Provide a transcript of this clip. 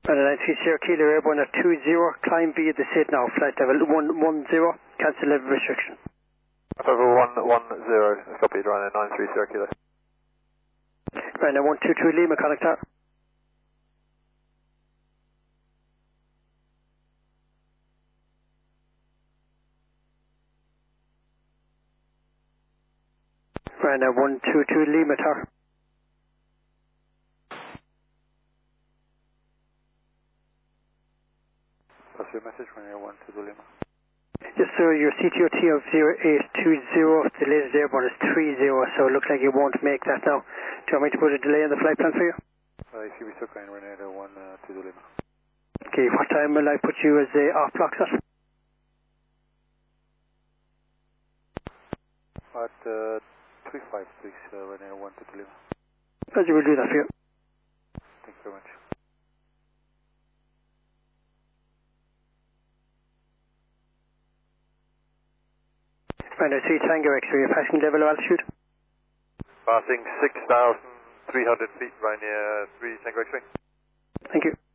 Ryanair 90 Kilo Airborne at 20, climb via the SID now, flight level 110, cancel level restriction. Level 110, copied, Ryanair 930 Kilo. Ryanair 122 Lima, contact tower. Ryanair 122 Lima, tower. That's your message, Ryanair 122 Lima. Yes, sir, your CTOT of 0820, the latest airborne is 30, so it looks like you won't make that now. Do you want me to put a delay on the flight plan for you? If you be stuck on Ryanair 122 Lima. Okay, what time will I put you as the off block set? At 35, please, Ryanair 122 Lima. Roger, we'll do that for you. Thank you very much. Ryanair 3 Tango X-ray, passing level of altitude. Passing 6,300 feet, Ryanair 3 Tango X-ray. Thank you.